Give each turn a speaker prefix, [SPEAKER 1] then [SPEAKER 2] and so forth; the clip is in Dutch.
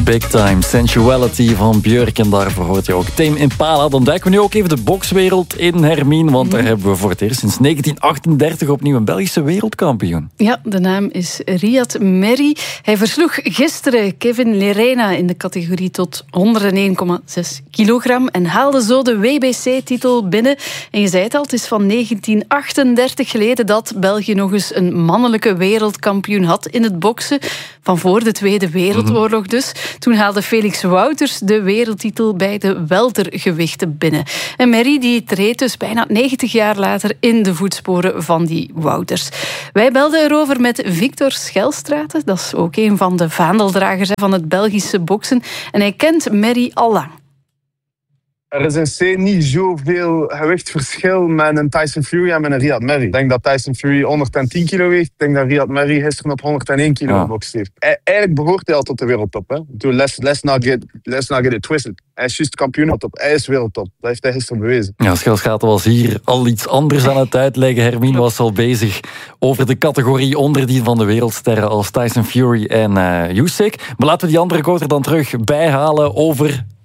[SPEAKER 1] Big Time Sensuality van Björk. En daarvoor hoort je ook Tame Impala. Dan duiken we nu ook even de bokswereld in, Hermine. Want daar hebben we voor het eerst sinds 1938 opnieuw een Belgische wereldkampioen.
[SPEAKER 2] Ja, de naam is Riyad Merhi. Hij versloeg gisteren Kevin Lerena in de categorie tot 101,6 kilogram. En haalde zo de WBC-titel binnen. En je zei het al, het is van 1938 geleden dat België nog eens een mannelijke wereldkampioen had in het boksen. Van voor de Tweede Wereldoorlog dus. Toen haalde Felix Wouters de wereldtitel bij de weltergewichten binnen. En Merhi die treedt dus bijna 90 jaar later in de voetsporen van die Wouters. Wij belden erover met Victor Schelstraten. Dat is ook een van de vaandeldragers van het Belgische boksen. En hij kent Merhi al lang.
[SPEAKER 3] Er is in C niet zoveel gewichtverschil met een Tyson Fury en met een Riyad Merhi. Ik denk dat Tyson Fury 110 kilo weegt. Ik denk dat Riyad Merhi gisteren op 101 kilo gebokst heeft. Eigenlijk behoort hij al tot de wereldtop. Hè? Let's not get it twisted. Hij is juist kampioen op. Hij is wereldtop. Dat heeft hij gisteren bewezen.
[SPEAKER 1] Ja, Schelstraten was hier al iets anders aan het uitleggen. Hermine was al bezig over de categorie onder die van de wereldsterren als Tyson Fury en Usyk. Maar laten we die andere quote er dan terug bijhalen over